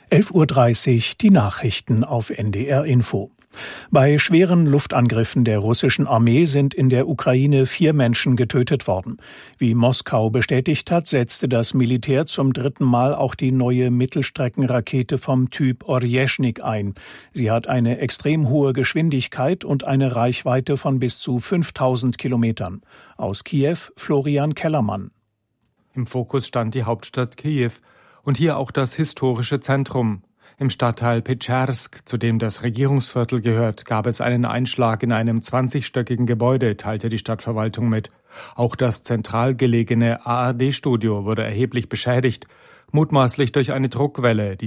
11:30 Uhr die Nachrichten auf NDR Info. Bei schweren Luftangriffen der russischen Armee sind in der Ukraine 4 Menschen getötet worden. Wie Moskau bestätigt hat, setzte das Militär zum 3. Mal auch die neue Mittelstreckenrakete vom Typ Orjeschnik ein. Sie hat eine extrem hohe Geschwindigkeit und eine Reichweite von bis zu 5000 Kilometern. Aus Kiew Florian Kellermann. Im Fokus stand die Hauptstadt Kiew und hier auch das historische Zentrum. Im Stadtteil Petschersk, zu dem das Regierungsviertel gehört, gab es einen Einschlag in einem 20-stöckigen Gebäude, teilte die Stadtverwaltung mit. Auch das zentral gelegene ARD-Studio wurde erheblich beschädigt, mutmaßlich durch eine Druckwelle, die